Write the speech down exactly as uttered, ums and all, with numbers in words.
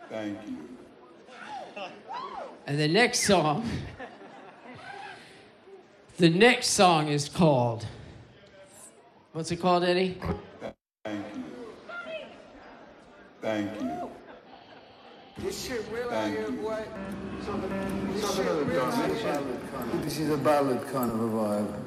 Thank you. And the next song, the next song is called, what's it called, Eddie? Thank you. Thank you. This shit real out Thank here, you. boy. This is a ballad kind of a vibe.